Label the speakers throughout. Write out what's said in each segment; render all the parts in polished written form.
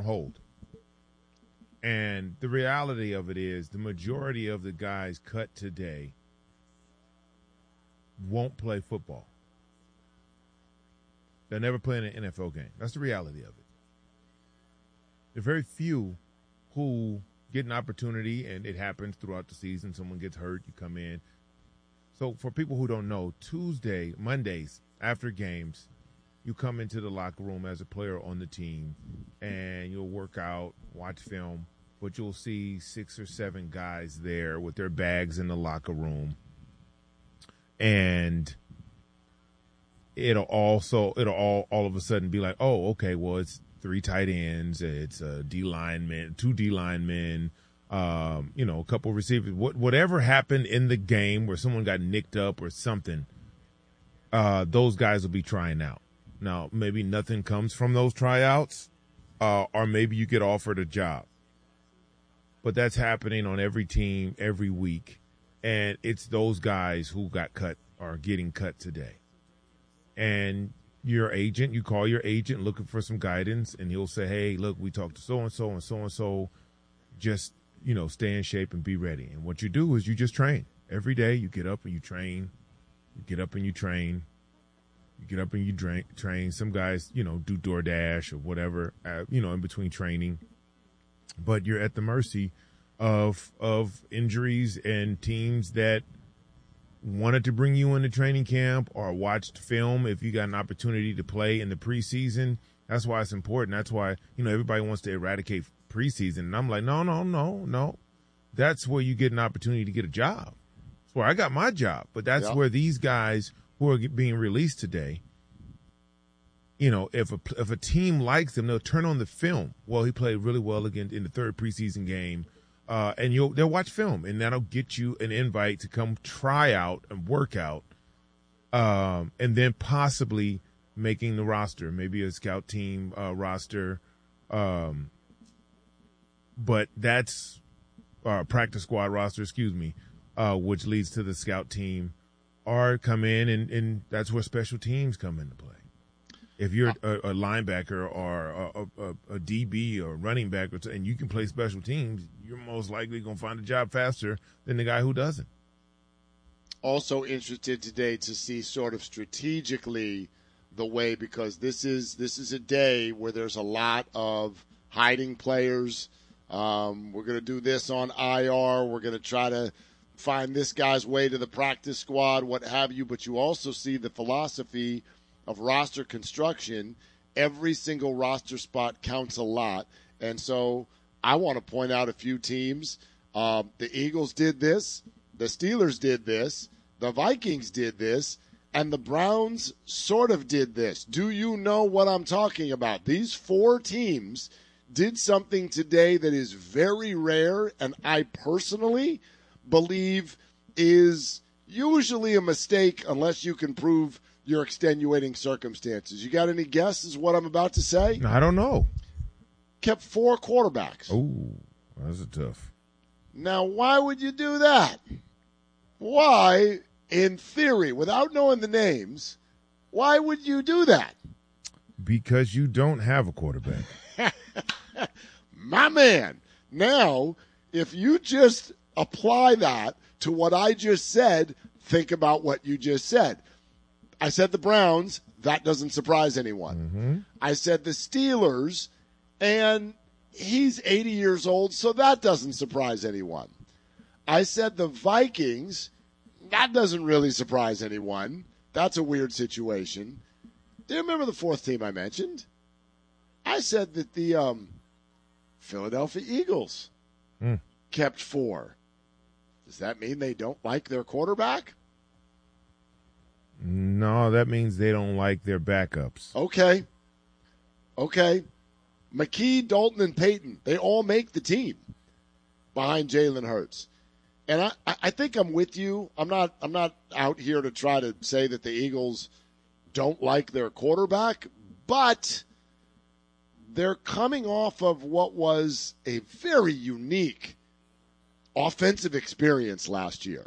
Speaker 1: hold. And the reality of it is the majority of the guys cut today won't play football. They'll never play in an NFL game. That's the reality of it. There are very few who get an opportunity, and it happens throughout the season. Someone gets hurt, you come in. So for people who don't know, Mondays, after games, you come into the locker room as a player on the team, and you'll work out, watch film, but you'll see 6 or 7 guys there with their bags in the locker room. And it'll all of a sudden be like, oh, okay, well, it's 3 tight ends, it's a D lineman, 2 D linemen, a couple receivers. Whatever happened in the game where someone got nicked up or something, those guys will be trying out. Now, maybe nothing comes from those tryouts, or maybe you get offered a job. But that's happening on every team every week, and it's those guys who got cut or getting cut today. And you call your agent looking for some guidance, and he'll say, hey, look, we talked to so-and-so and so-and-so. Just, stay in shape and be ready. And what you do is you just train. Every day you get up and you train. You get up and you train. You get up and you train. Some guys, do DoorDash or whatever, in between training. But you're at the mercy of injuries and teams that wanted to bring you into training camp or watched film if you got an opportunity to play in the preseason. That's why it's important. That's why, everybody wants to eradicate preseason. And I'm like, no. That's where you get an opportunity to get a job. That's where I got my job. But that's where these guys who are being released today, if a team likes them, they'll turn on the film. Well, he played really well again in the 3rd preseason game. And they'll watch film, and that'll get you an invite to come try out and work out, and then possibly making the roster, maybe a scout team roster. But that's practice squad roster, which leads to the scout team, or come in, and that's where special teams come into play. If you're a linebacker or a DB or running back, and you can play special teams, you're most likely going to find a job faster than the guy who doesn't.
Speaker 2: Also interested today to see sort of strategically the way, because this is a day where there's a lot of hiding players. We're going to do this on IR. We're going to try to find this guy's way to the practice squad, what have you. But you also see the philosophy of roster construction. Every single roster spot counts a lot. And so I want to point out a few teams. The Eagles did this. The Steelers did this. The Vikings did this. And the Browns sort of did this. Do you know what I'm talking about? These 4 teams did something today that is very rare, and I personally believe is usually a mistake unless you can prove your extenuating circumstances. You got any guesses what I'm about to say?
Speaker 1: I don't know.
Speaker 2: Kept 4 quarterbacks.
Speaker 1: Oh, that's a tough.
Speaker 2: Now, why would you do that? Why, in theory, without knowing the names, why would you do that?
Speaker 1: Because you don't have a quarterback.
Speaker 2: My man. Now, if you just apply that to what I just said, think about what you just said. I said the Browns. That doesn't surprise anyone.
Speaker 1: Mm-hmm.
Speaker 2: I said the Steelers, and he's 80 years old, so that doesn't surprise anyone. I said the Vikings. That doesn't really surprise anyone. That's a weird situation. Do you remember the 4th team I mentioned? I said that the Philadelphia Eagles kept 4. Does that mean they don't like their quarterback?
Speaker 1: No, that means they don't like their backups.
Speaker 2: Okay. McKee, Dalton, and Peyton, they all make the team behind Jalen Hurts. And I think I'm with you. I'm not out here to try to say that the Eagles don't like their quarterback, but they're coming off of what was a very unique offensive experience last year.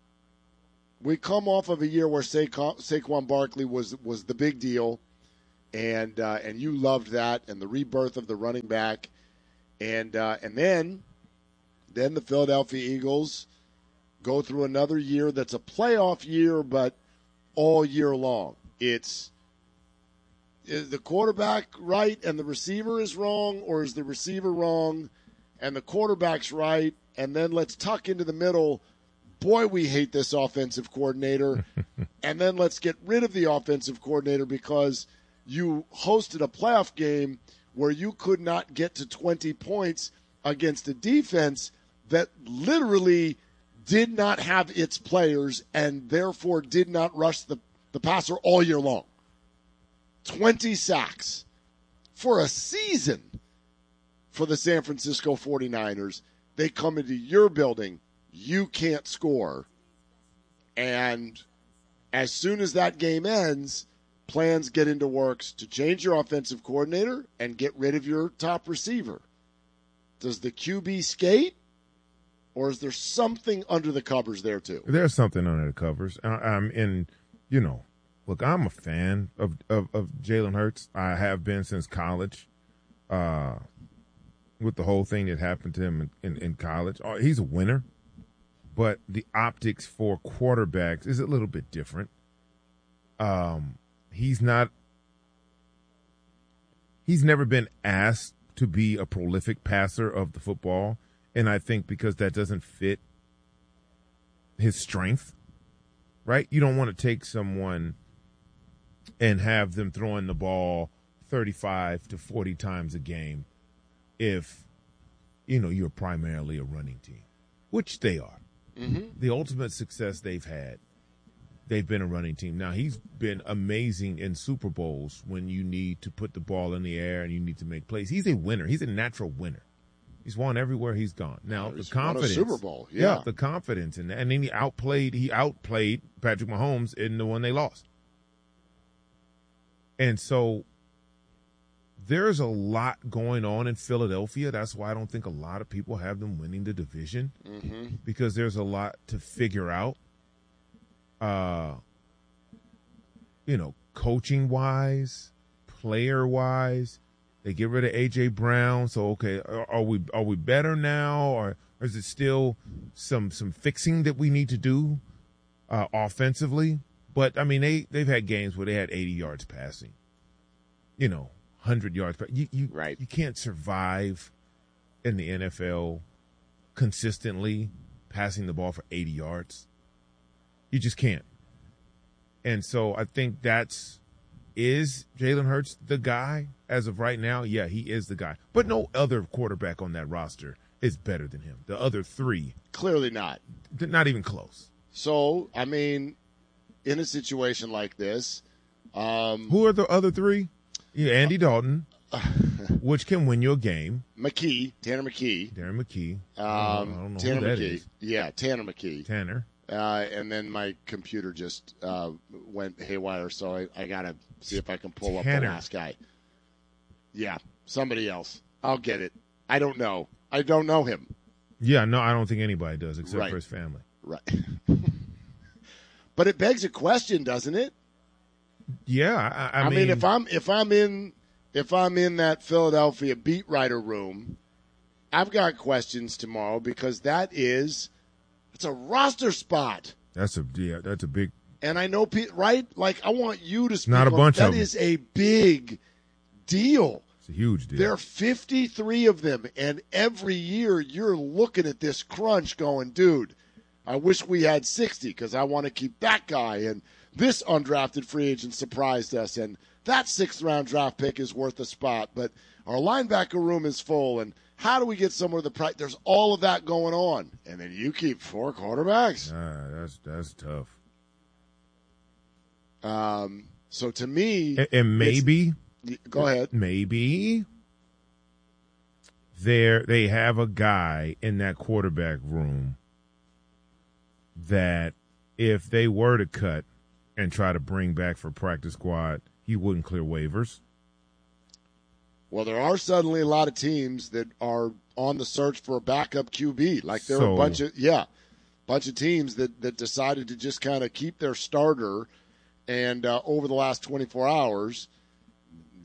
Speaker 2: We come off of a year where Saquon Barkley was the big deal, and you loved that and the rebirth of the running back, and then the Philadelphia Eagles go through another year that's a playoff year, but all year long. Is the quarterback right and the receiver is wrong, or is the receiver wrong and the quarterback's right? And then let's tuck into the middle, boy, we hate this offensive coordinator. And then let's get rid of the offensive coordinator because you hosted a playoff game where you could not get to 20 points against a defense that literally did not have its players and therefore did not rush the passer all year long. 20 sacks for a season for the San Francisco 49ers. They come into your building, you can't score. And as soon as that game ends, plans get into works to change your offensive coordinator and get rid of your top receiver. Does the QB skate? Or is there something under the covers there, too?
Speaker 1: There's something under the covers. Look, I'm a fan of Jalen Hurts. I have been since college. With the whole thing that happened to him in college. He's a winner. But the optics for quarterbacks is a little bit different. He's never been asked to be a prolific passer of the football. And I think because that doesn't fit his strength, right? You don't want to take someone and have them throwing the ball 35 to 40 times a game if, you're primarily a running team, which they are. Mm-hmm. The ultimate success they've had, they've been a running team. Now, he's been amazing in Super Bowls when you need to put the ball in the air and you need to make plays. He's a winner. He's a natural winner. He's won everywhere he's gone. Now, the confidence.
Speaker 2: Won a Super Bowl, yeah.
Speaker 1: The confidence in that. And then he outplayed Patrick Mahomes in the one they lost. And so there's a lot going on in Philadelphia. That's why I don't think a lot of people have them winning the division, because there's a lot to figure out. Coaching-wise, player-wise. They get rid of A.J. Brown, so okay, are we better now, or is it still some fixing that we need to do offensively? But I mean, they've had games where they had 80 yards passing, 100 yards. You can't survive in the NFL consistently passing the ball for 80 yards. You just can't. And so I think is Jalen Hurts the guy as of right now? Yeah, he is the guy. But no other quarterback on that roster is better than him. The other three.
Speaker 2: Clearly not.
Speaker 1: Not even close.
Speaker 2: So, I mean, in a situation like this.
Speaker 1: Who are the other three? Yeah, Andy Dalton, which can win you a game.
Speaker 2: Tanner McKee.
Speaker 1: I don't know
Speaker 2: Tanner
Speaker 1: who that
Speaker 2: McKee.
Speaker 1: is.
Speaker 2: Yeah, Tanner McKee.
Speaker 1: Tanner.
Speaker 2: And then my computer just went haywire, so I got to see if I can pull up the last guy. Yeah, somebody else. I'll get it. I don't know. I don't know him.
Speaker 1: Yeah, no, I don't think anybody does except for his family.
Speaker 2: Right. But it begs a question, doesn't it?
Speaker 1: Yeah,
Speaker 2: I mean, if I'm in that Philadelphia beat writer room, I've got questions tomorrow because it's a roster spot.
Speaker 1: That's a big.
Speaker 2: And I know, right? Like, I want you to speak.
Speaker 1: Not a bunch of them.
Speaker 2: That is a big deal.
Speaker 1: It's a huge deal.
Speaker 2: There are 53 of them, and every year you're looking at this crunch going, dude, I wish we had 60 because I want to keep that guy, and this undrafted free agent surprised us, and that 6th-round draft pick is worth a spot, but our linebacker room is full, and how do we get somewhere the price? There's all of that going on, and then you keep 4 quarterbacks.
Speaker 1: That's tough.
Speaker 2: So to me,
Speaker 1: and maybe
Speaker 2: go ahead.
Speaker 1: Maybe they have a guy in that quarterback room that if they were to cut and try to bring back for practice squad, he wouldn't clear waivers.
Speaker 2: Well, there are suddenly a lot of teams that are on the search for a backup QB. Like there are a bunch of teams that decided to just kind of keep their starter. And over the last 24 hours,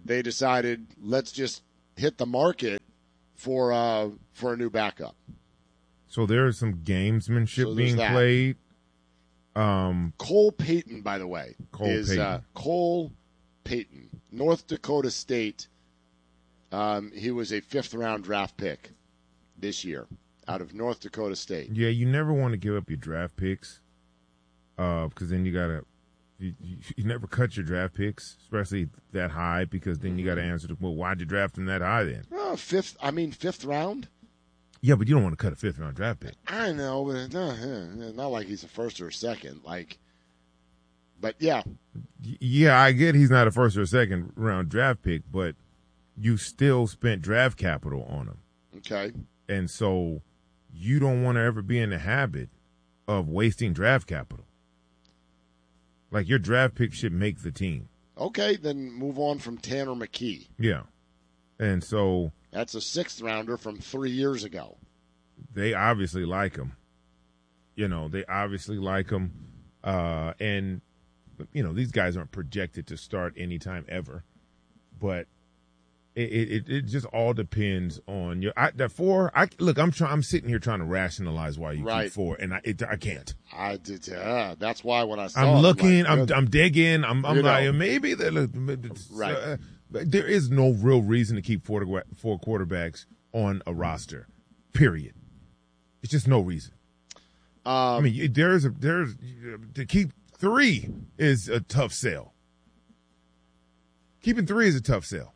Speaker 2: they decided, let's just hit the market for a new backup.
Speaker 1: So there is some gamesmanship being played.
Speaker 2: Cole Payton, by the way, Cole Payton, North Dakota State. He was a 5th-round draft pick this year out of North Dakota State.
Speaker 1: Yeah, you never want to give up your draft picks because then you never cut your draft picks, especially that high, because then you got to answer why'd you draft them that high then?
Speaker 2: 5th round?
Speaker 1: Yeah, but you don't want to cut a 5th-round draft pick.
Speaker 2: I know, but it's not like he's a 1st or a 2nd. But yeah.
Speaker 1: Yeah, I get he's not a 1st or a 2nd-round draft pick, but you still spent draft capital on him.
Speaker 2: Okay.
Speaker 1: And so you don't want to ever be in the habit of wasting draft capital. Like, your draft pick should make the team.
Speaker 2: Okay, then move on from Tanner McKee.
Speaker 1: Yeah. And so
Speaker 2: that's a 6th-rounder from 3 years ago.
Speaker 1: They obviously like him. They obviously like him. And, these guys aren't projected to start anytime ever. But it just all depends on your. I'm sitting here trying to rationalize why you keep 4, and I can't.
Speaker 2: I did. That's why when I saw,
Speaker 1: I'm looking, I'm digging, I'm like maybe
Speaker 2: right.
Speaker 1: There is no real reason to keep 4 quarterbacks on a roster. Period. It's just no reason. There's to keep 3 is a tough sell. Keeping 3 is a tough sell.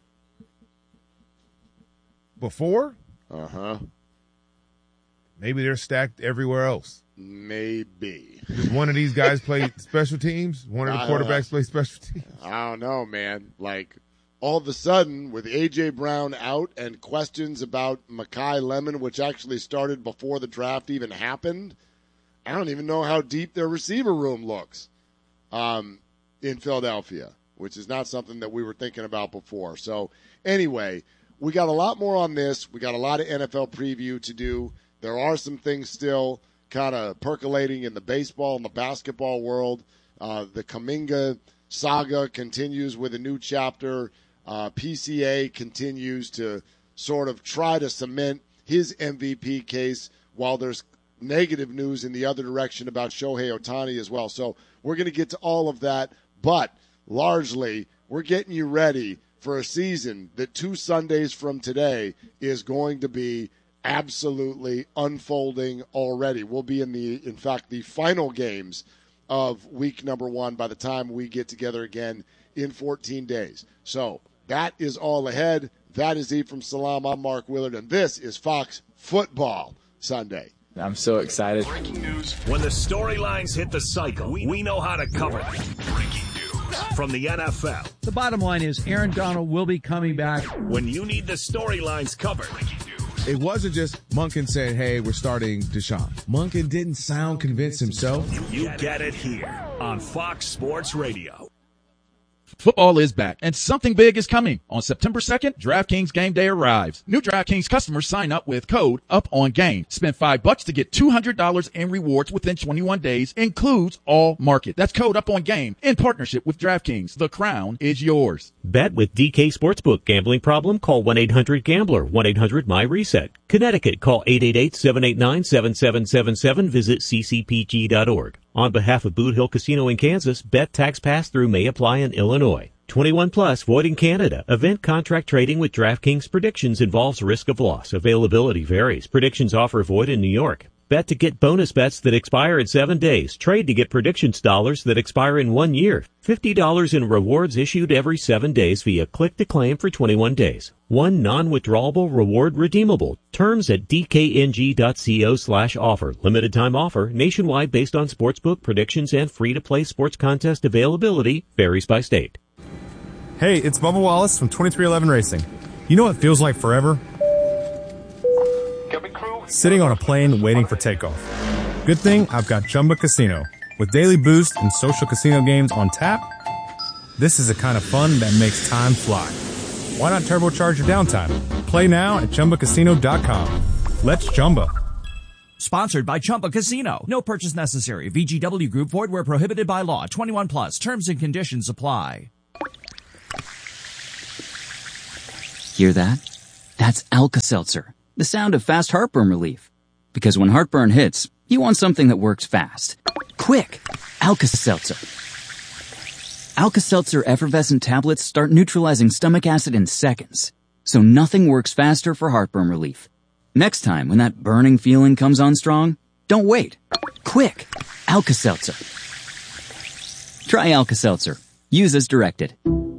Speaker 1: But 4? Maybe they're stacked everywhere else.
Speaker 2: Maybe.
Speaker 1: Does one of these guys play special teams? One of the quarterbacks play special teams?
Speaker 2: I don't know, man. All of a sudden, with A.J. Brown out and questions about Mekhi Lemon, which actually started before the draft even happened, I don't even know how deep their receiver room looks in Philadelphia, which is not something that we were thinking about before. So, anyway, we got a lot more on this. We got a lot of NFL preview to do. There are some things still kind of percolating in the baseball and the basketball world. The Kuminga saga continues with a new chapter. PCA continues to sort of try to cement his MVP case while there's negative news in the other direction about Shohei Ohtani as well. So we're going to get to all of that, but largely we're getting you ready for a season that 2 Sundays from today is going to be absolutely unfolding already. We'll be in fact, the final games of week number 1 by the time we get together again in 14 days. So that is all ahead. That is Ephraim Salam. I'm Mark Willard, and this is Fox Football Sunday.
Speaker 3: I'm so excited.
Speaker 4: Breaking news. When the storylines hit the cycle, we know how to cover them. Breaking news from the NFL.
Speaker 5: The bottom line is Aaron Donald will be coming back.
Speaker 4: When you need the storylines covered. Breaking news.
Speaker 6: It wasn't just Monken saying, hey, we're starting Deshaun. Monken didn't sound convinced himself.
Speaker 4: You get it here on Fox Sports Radio.
Speaker 7: Football is back, and something big is coming. On September 2nd, DraftKings Game Day arrives. New DraftKings customers sign up with code UPONGAME. Spend $5 to get $200 in rewards within 21 days. Includes all market. That's code UPONGAME in partnership with DraftKings. The crown is yours.
Speaker 8: Bet with DK Sportsbook. Gambling problem? Call 1-800-GAMBLER. 1-800-MY-RESET. Connecticut. Call 888-789-7777. Visit ccpg.org. On behalf of Boot Hill Casino in Kansas, bet tax pass-through may apply in Illinois. 21 plus, void in Canada. Event contract trading with DraftKings predictions involves risk of loss. Availability varies. Predictions offer void in New York. Bet to get bonus bets that expire in 7 days. Trade to get predictions dollars that expire in 1 year. $50 in rewards issued every 7 days via click to claim for 21 days. One non-withdrawable reward redeemable. Terms at dkng.co/offer. Limited time offer. Nationwide based on sportsbook predictions and free-to-play sports contest availability. Varies by state.
Speaker 9: Hey, it's Bubba Wallace from 2311 Racing. You know what feels like forever? Sitting on a plane waiting for takeoff. Good thing I've got Chumba Casino. With daily boost and social casino games on tap, this is the kind of fun that makes time fly. Why not turbocharge your downtime? Play now at ChumbaCasino.com. Let's Chumba.
Speaker 10: Sponsored by Chumba Casino. No purchase necessary. VGW Group. Void where prohibited by law. 21 plus. Terms and conditions apply.
Speaker 3: Hear that? That's Alka-Seltzer, the sound of fast heartburn relief. Because when heartburn hits, you want something that works fast. Quick! Alka-Seltzer. Alka-Seltzer effervescent tablets start neutralizing stomach acid in seconds. So nothing works faster for heartburn relief. Next time, when that burning feeling comes on strong, don't wait. Quick! Alka-Seltzer. Try Alka-Seltzer. Use as directed.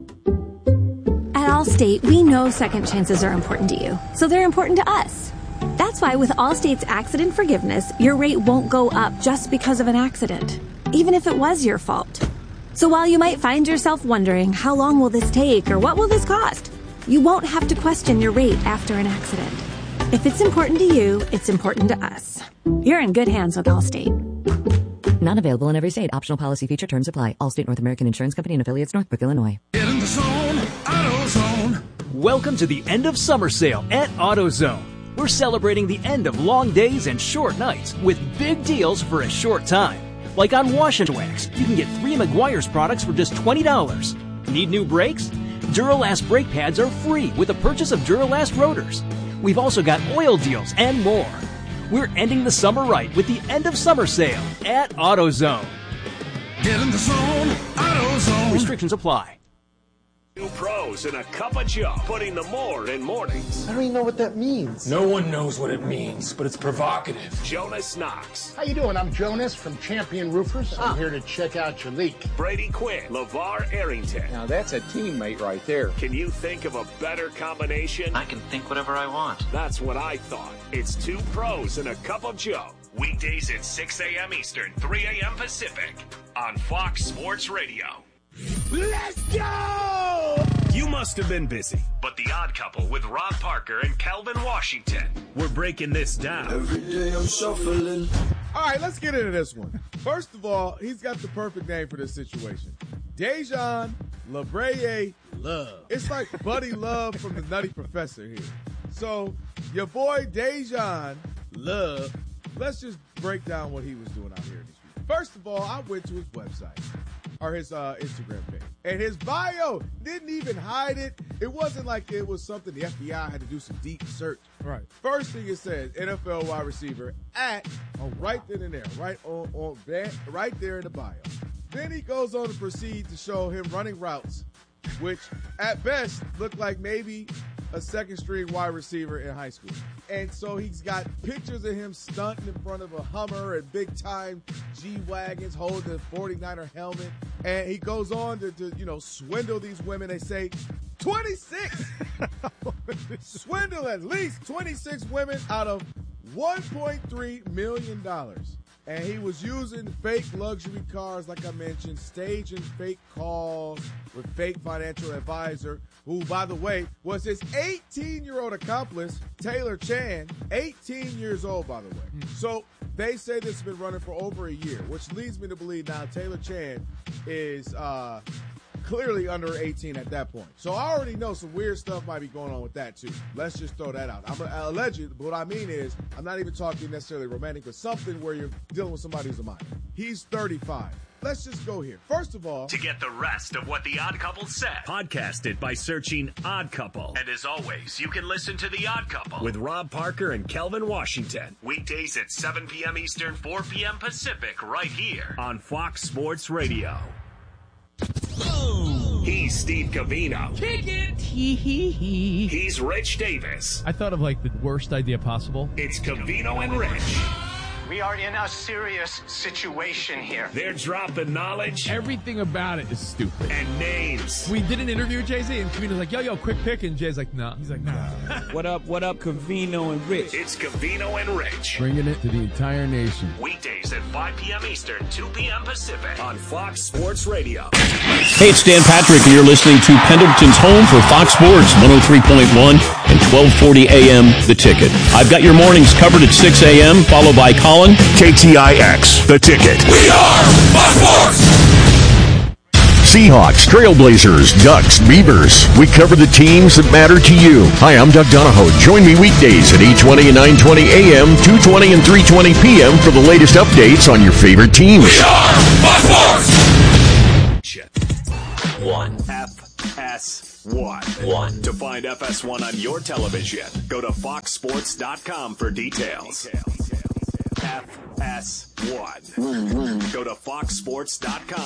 Speaker 11: At Allstate, we know second chances are important to you, so they're important to us. That's why with Allstate's accident forgiveness, your rate won't go up just because of an accident, even if it was your fault. So while you might find yourself wondering, how long will this take or what will this cost? You won't have to question your rate after an accident. If it's important to you, it's important to us. You're in good hands with Allstate.
Speaker 12: Not available in every state. Optional policy feature terms apply. Allstate North American Insurance Company and affiliates, Northbrook, Illinois.
Speaker 13: Get in the zone, AutoZone.
Speaker 14: Welcome to the end of summer sale at AutoZone. We're celebrating the end of long days and short nights with big deals for a short time. Like on Wash and Wax, you can get 3 Meguiar's products for just $20. Need new brakes? Duralast brake pads are free with the purchase of Duralast rotors. We've also got oil deals and more. We're ending the summer right with the end of summer sale at AutoZone.
Speaker 13: Get in the zone, AutoZone.
Speaker 14: Restrictions apply.
Speaker 4: Two pros and a cup of Joe, putting the more in mornings.
Speaker 15: I don't even know what that means.
Speaker 16: No one knows what it means, but it's provocative.
Speaker 4: Jonas Knox.
Speaker 17: How you doing? I'm Jonas from Champion Roofers. I'm here to check out your leak.
Speaker 4: Brady Quinn. LeVar Arrington.
Speaker 15: Now that's a teammate right there.
Speaker 4: Can you think of a better combination?
Speaker 18: I can think whatever I want.
Speaker 4: That's what I thought. It's two pros and a cup of Joe. Weekdays at 6 a.m. Eastern, 3 a.m. Pacific on Fox Sports Radio.
Speaker 13: Let's go!
Speaker 4: You must have been busy, but The Odd Couple with Rob Parker and Kelvin Washington. We're breaking this down.
Speaker 13: Every day I'm shuffling.
Speaker 6: All right, let's get into this one. First of all, he's got the perfect name for this situation. Dejan LaBreye Love. It's like Buddy Love from the Nutty Professor here. So, your boy Dejan Love, let's just break down what he was doing out here this week. First of all, I went to his website. Or his Instagram page. And his bio didn't even hide it. It wasn't like it was something the FBI had to do some deep search. Right. First thing it says, NFL wide receiver at, right then and there, right there in the bio. Then he goes on to proceed to show him running routes, which at best look like maybe a second-string wide receiver in high school. And so he's got pictures of him stunting in front of a Hummer and big-time G-Wagons holding the 49er helmet. And he goes on to swindle these women. They say 26. Swindle at least 26 women out of $1.3 million. And he was using fake luxury cars, like I mentioned, staging fake calls with fake financial advisor, who, by the way, was his 18-year-old accomplice, Taylor Chan, 18 years old, by the way. So they say this has been running for over a year, which leads me to believe now Taylor Chan is clearly under 18 at that point. So I already know some weird stuff might be going on with that, too. Let's just throw that out. I'm alleged, but what I mean is I'm not even talking necessarily romantic, but something where you're dealing with somebody who's a minor. He's 35. Let's just go here. First of all,
Speaker 4: to get the rest of what The Odd Couple said, podcast it by searching Odd Couple. And as always, you can listen to The Odd Couple with Rob Parker and Kelvin Washington. Weekdays at 7 p.m. Eastern, 4 p.m. Pacific, right here on Fox Sports Radio. He's Steve Covino.
Speaker 19: Kick it!
Speaker 4: He's Rich Davis.
Speaker 19: I thought of like the worst idea possible.
Speaker 4: It's Covino and Rich.
Speaker 20: We are in a serious situation here.
Speaker 4: They're dropping knowledge.
Speaker 19: Everything about it is stupid.
Speaker 4: And names.
Speaker 19: We did an interview with Jay-Z, and Covino's like, yo, quick pick. And Jay's like, nah. He's like, nah.
Speaker 21: What up, Covino and Rich?
Speaker 4: It's Covino and Rich.
Speaker 6: Bringing it to the entire nation.
Speaker 4: Weekdays at 5 p.m. Eastern, 2 p.m. Pacific on Fox Sports Radio.
Speaker 22: Hey, it's Dan Patrick, and you're listening to Pendleton's home for Fox Sports 103.1 and 1240 AM, The Ticket. I've got your mornings covered at 6 a.m., followed by Colin.
Speaker 4: KTIX, The Ticket.
Speaker 13: We are Fox Sports!
Speaker 22: Seahawks, Trailblazers, Ducks, Beavers. We cover the teams that matter to you. Hi, I'm Doug Donahoe. Join me weekdays at 8:20 and 9:20 a.m., 2:20 and 3:20 p.m. for the latest updates on your favorite teams.
Speaker 13: We are Fox Sports!
Speaker 4: One FS FS1. To find FS1 on your television, go to foxsports.com for details. FS1. Go to foxsports.com.